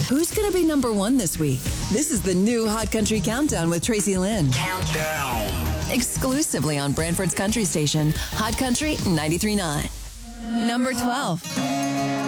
Who's going to be number one this week? This is the new Hot Country Countdown with Tracy Lynn. Countdown. Exclusively on Brantford's country station, Hot Country 93.9. Number 12.